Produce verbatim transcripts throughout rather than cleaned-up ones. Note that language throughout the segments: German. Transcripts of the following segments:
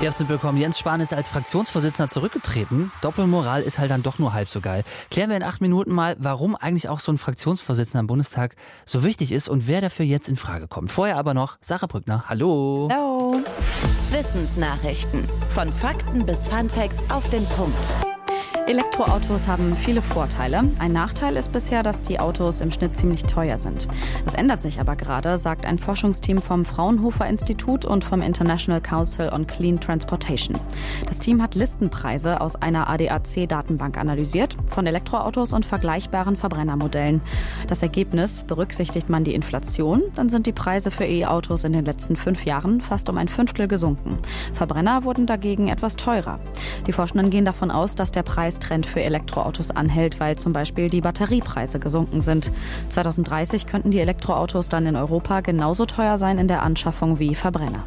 Ihr habt es mitbekommen, Jens Spahn ist als Fraktionsvorsitzender zurückgetreten. Doppelmoral ist halt dann doch nur halb so geil. Klären wir in acht Minuten mal, warum eigentlich auch so ein Fraktionsvorsitzender im Bundestag so wichtig ist und wer dafür jetzt in Frage kommt. Vorher aber noch Sarah Brückner. Hallo. Hallo. Wissensnachrichten. Von Fakten bis Funfacts auf den Punkt. Elektroautos haben viele Vorteile. Ein Nachteil ist bisher, dass die Autos im Schnitt ziemlich teuer sind. Das ändert sich aber gerade, sagt ein Forschungsteam vom Fraunhofer Institut und vom International Council on Clean Transportation. Das Team hat Listenpreise aus einer A D A C-Datenbank analysiert, von Elektroautos und vergleichbaren Verbrennermodellen. Das Ergebnis: berücksichtigt man die Inflation, dann sind die Preise für E-Autos in den letzten fünf Jahren fast um ein Fünftel gesunken. Verbrenner wurden dagegen etwas teurer. Die Forschenden gehen davon aus, dass der Preis Trend für Elektroautos anhält, weil zum Beispiel die Batteriepreise gesunken sind. zwanzig dreißig könnten die Elektroautos dann in Europa genauso teuer sein in der Anschaffung wie Verbrenner.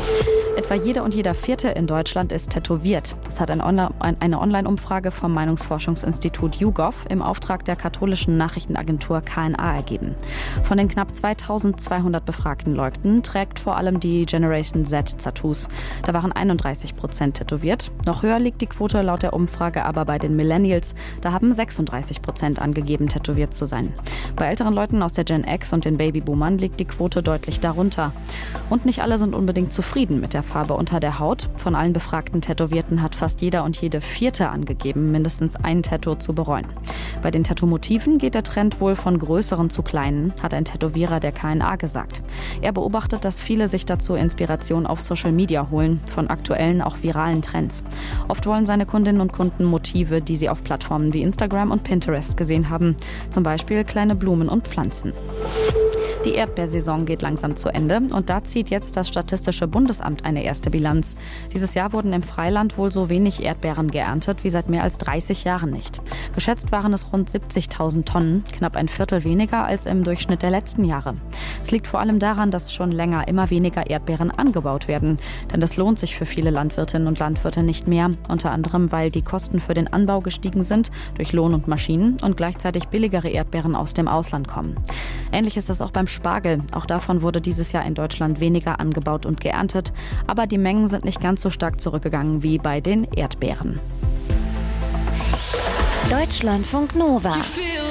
Etwa jede und jeder Vierte in Deutschland ist tätowiert. Das hat ein Onla- eine Online-Umfrage vom Meinungsforschungsinstitut YouGov im Auftrag der katholischen Nachrichtenagentur K N A ergeben. Von den knapp zweitausendzweihundert befragten Leuten trägt vor allem die Generation Z Tattoos. Da waren einunddreißig Prozent tätowiert. Noch höher liegt die Quote laut der Umfrage aber bei den Millennials. Da haben sechsunddreißig Prozent angegeben, tätowiert zu sein. Bei älteren Leuten aus der Gen X und den Babyboomern liegt die Quote deutlich darunter. Und nicht alle sind unbedingt zufrieden mit der Farbe unter der Haut. Von allen befragten Tätowierten hat fast jeder und jede Vierte angegeben, mindestens ein Tattoo zu bereuen. Bei den Tattoo-Motiven geht der Trend wohl von größeren zu kleinen, hat ein Tätowierer der K N A gesagt. Er beobachtet, dass viele sich dazu Inspiration auf Social Media holen, von aktuellen, auch viralen Trends. Oft wollen seine Kundinnen und Kunden Motive, die sie auf Plattformen wie Instagram und Pinterest gesehen haben. Zum Beispiel kleine Blumen und Pflanzen. Die Erdbeersaison geht langsam zu Ende und da zieht jetzt das Statistische Bundesamt eine erste Bilanz. Dieses Jahr wurden im Freiland wohl so wenig Erdbeeren geerntet wie seit mehr als dreißig Jahren nicht. Geschätzt waren es rund siebzigtausend Tonnen, knapp ein Viertel weniger als im Durchschnitt der letzten Jahre. Es liegt vor allem daran, dass schon länger immer weniger Erdbeeren angebaut werden. Denn das lohnt sich für viele Landwirtinnen und Landwirte nicht mehr, unter anderem weil die Kosten für den Anbau gestiegen sind durch Lohn und Maschinen und gleichzeitig billigere Erdbeeren aus dem Ausland kommen. Ähnlich ist das auch beim Spargel. Auch davon wurde dieses Jahr in Deutschland weniger angebaut und geerntet. Aber die Mengen sind nicht ganz so stark zurückgegangen wie bei den Erdbeeren. Deutschlandfunk Nova.